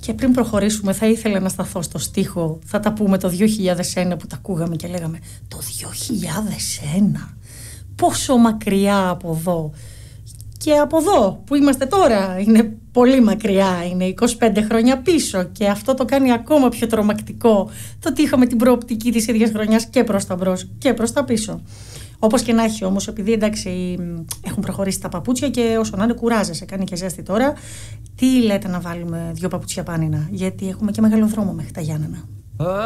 Και πριν προχωρήσουμε, θα ήθελα να σταθώ στο στίχο. Θα τα πούμε το 2001 που τα ακούγαμε και λέγαμε το 2001. Πόσο μακριά από εδώ. Και από εδώ που είμαστε τώρα είναι πολύ μακριά, είναι 25 χρόνια πίσω, και αυτό το κάνει ακόμα πιο τρομακτικό, το ότι είχαμε την προοπτική της ίδιας χρονιάς και προς τα μπρος και προς τα πίσω. Όπως και να έχει όμως, επειδή εντάξει έχουν προχωρήσει τα παπούτσια και όσο να είναι κουράζεσαι, κάνει και ζέστη τώρα, τι λέτε να βάλουμε 2 παπούτσια πάνινα, γιατί έχουμε και μεγάλο δρόμο μέχρι τα Γιάννενα.